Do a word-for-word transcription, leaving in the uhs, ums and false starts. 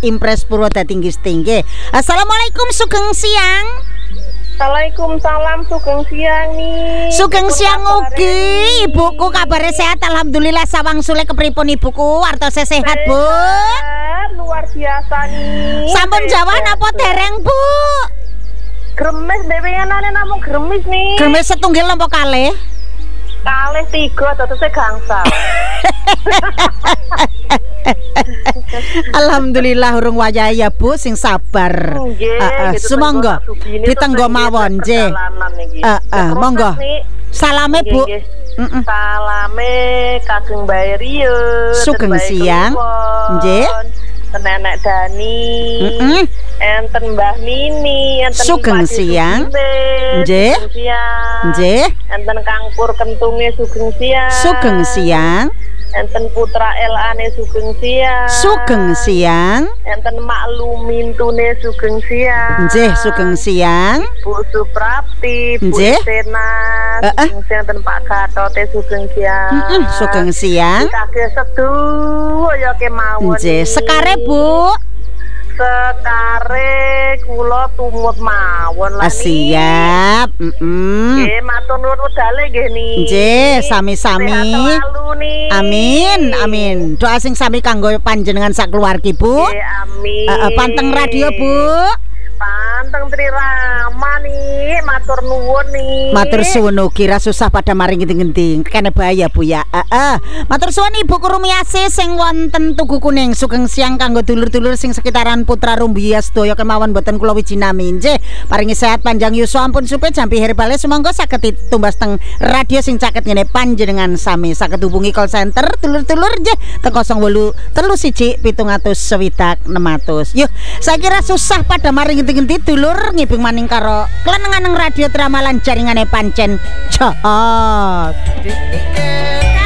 Impres Purwodadi tinggi. Assalamualaikum sugeng siang. Waalaikumsalam sugeng siang nih. Sugeng siang ugi, ibuku kabarnya sehat alhamdulillah. Sawang sule kepripun ibuku? Artose sehat, Bu? Luar biasa nih. Sampun jawan apa dereng, Bu? Gremes dewenganane namung gremes nih. Gremes setunggal apa kalih? Kalih tiga tetese gangsal. Alhamdulillah urung wayahe ya Bu, sing sabar. Nggih, Heeh, gitu, sumangga ditenggo mawon nggih. Heeh, monggo. Salame Bu. Heeh. Salame Kageng Bae Riyo. Sugeng siang. Nggih. Nenek Dani. Heeh. Enten Mbah Nini, enten sugeng siang. Nggih. Nggih. Enten Kang Pur Kentunge sugeng siang. Sugeng siang. Enten Putra Elane sugeng siang. Sugeng siang. Enten Mak Lumintune sugeng siang. Nggih, sugeng siang. Bu Suprapti, Bu Nggih. Sena, Heeh. sugeng siang. Enten Pak Gatote sugeng siang. Heeh, sugeng siang. Kageh seduh ya kemawon. Nggih, sekare Bu. Sekare kula tumut mawon lah. Siap. Heeh. Nggih, matur nuwun wedale nggih niki. Nggih, sami-sami. Sehat selalu nih. Amin, amin. Doa sing sami kanggo panjenengan sakeluargi, Bu. Nggih, amin. Heeh, panteng radio, Bu. Panteng Tri Rama nih, matur nuwun nih. Matur suwun ugi ra susah pada maring ngendi-ngendi. Kene bahaya Bu ya. Heeh. Matur suwun Ibu Kurumiase sing wonten Tugu Kuning. Sugeng siang kanggo dulur-dulur sing sekitaran Putra Rumbiya sedaya kemawon boten kula wijinami nggih. Paringi sehat panjang yuswa ampun supe jampi herbale sumangga saged ditumbas teng radio sing caket ngene panjenengan sami saged hubungi call center dulur-dulur nggih teng nol wolu telu siji pitung atus swidak enem atus. Yuk, saya kira susah pada maring ngendi dulur ngibing maning karo klenengan radio drama lan jaringane pancen jahat.